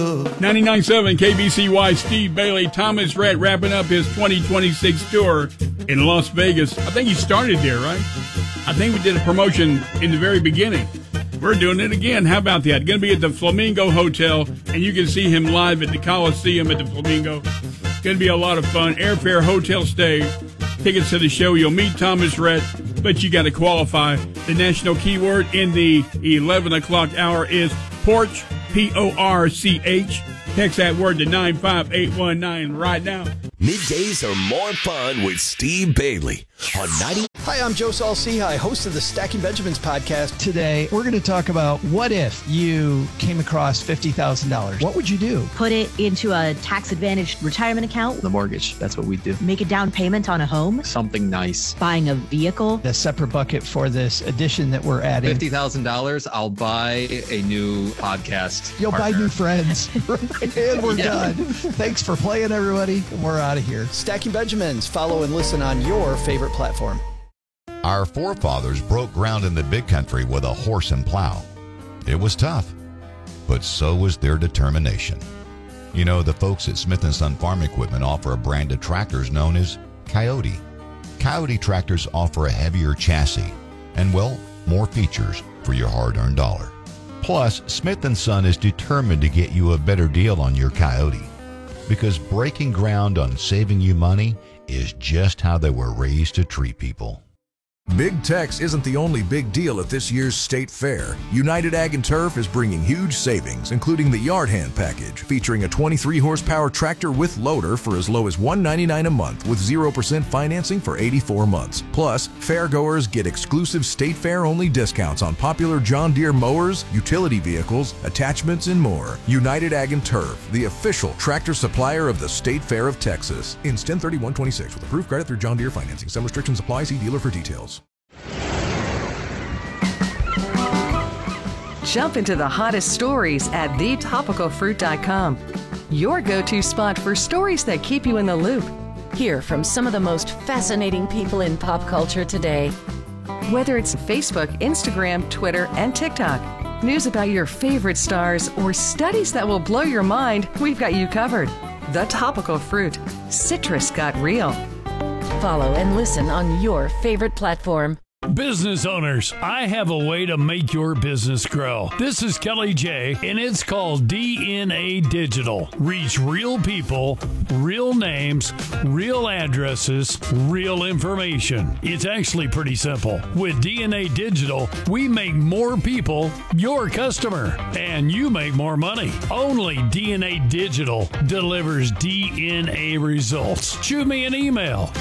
99.7 KBCY, Steve Bailey. Thomas Rhett wrapping up his 2026 tour in Las Vegas. I think he started there, right? I think we did a promotion in the very beginning. We're doing it again. How about that? Going to be at the Flamingo Hotel, and you can see him live at the Coliseum at the Flamingo. Going to be a lot of fun. Airfare, hotel stay, tickets to the show. You'll meet Thomas Rhett, but you got to qualify. The national keyword in the 11 o'clock hour is porch, Porch. Text that word to 95819 right now. Middays are more fun with Steve Bailey on 90. Hi, I'm Joe Saul-Sehy, host of the Stacking Benjamins podcast. Today, we're going to talk about what if you came across $50,000? What would you do? Put it into a tax-advantaged retirement account. The mortgage. That's what we do. Make a down payment on a home. Something nice. Buying a vehicle. A separate bucket for this addition that we're adding. $50,000, I'll buy a new podcast. You'll partner. buy new friends. And we're done. Thanks for playing, everybody. We're out of here. Stacking Benjamins. Follow and listen on your favorite platform. Our forefathers broke ground in the big country with a horse and plow. It was tough, but so was their determination. You know, the folks at Smith & Son Farm Equipment offer a brand of tractors known as Coyote. Coyote tractors offer a heavier chassis and, well, more features for your hard-earned dollar. Plus, Smith & Son is determined to get you a better deal on your Coyote, because breaking ground on saving you money is just how they were raised to treat people. Big Tex isn't the only big deal at this year's State Fair. United Ag & Turf is bringing huge savings, including the Yard Hand package, featuring a 23-horsepower tractor with loader for as low as $199 a month with 0% financing for 84 months. Plus, fairgoers get exclusive State Fair-only discounts on popular John Deere mowers, utility vehicles, attachments, and more. United Ag & Turf, the official tractor supplier of the State Fair of Texas. Ends 10/31/26 with approved credit through John Deere financing. Some restrictions apply. See dealer for details. Jump into the hottest stories at thetopicalfruit.com. Your go-to spot for stories that keep you in the loop. Hear from some of the most fascinating people in pop culture today. Whether it's Facebook, Instagram, Twitter, and TikTok, news about your favorite stars, or studies that will blow your mind, we've got you covered. The Topical Fruit. Citrus got real. Follow and listen on your favorite platform. Business owners, I have a way to make your business grow. This is Kelly J, and it's called DNA Digital. Reach real people, real names, real addresses, real information. It's actually pretty simple. With DNA Digital, we make more people your customer, and you make more money. Only DNA Digital delivers DNA results. Shoot me an email,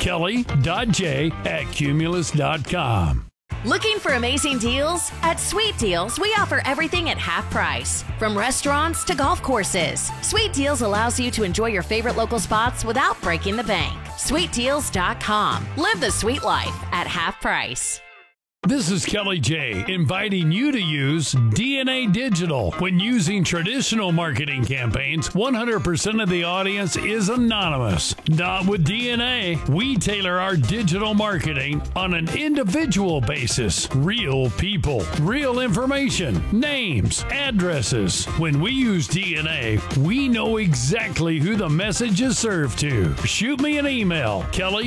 kelly.j@cumulus.com. Looking for amazing deals? At Sweet Deals, we offer everything at half price. From restaurants to golf courses, Sweet Deals allows you to enjoy your favorite local spots without breaking the bank. SweetDeals.com. Live the sweet life at half price. This is Kelly J, inviting you to use DNA Digital. When using traditional marketing campaigns, 100% of the audience is anonymous. Not with DNA. We tailor our digital marketing on an individual basis. Real people, real information, names, addresses. When we use DNA, we know exactly who the message is served to. Shoot me an email,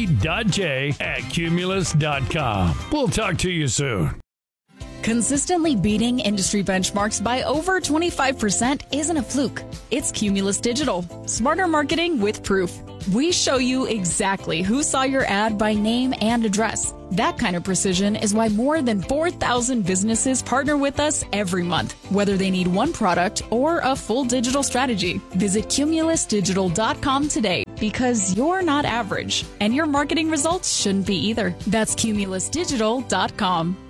kelly.j@cumulus.com. We'll talk to you soon. Consistently beating industry benchmarks by over 25% isn't a fluke. It's Cumulus Digital. Smarter marketing with proof. We show you exactly who saw your ad by name and address. That kind of precision is why more than 4,000 businesses partner with us every month, whether they need one product or a full digital strategy. Visit cumulusdigital.com today, because you're not average, and your marketing results shouldn't be either. That's cumulusdigital.com.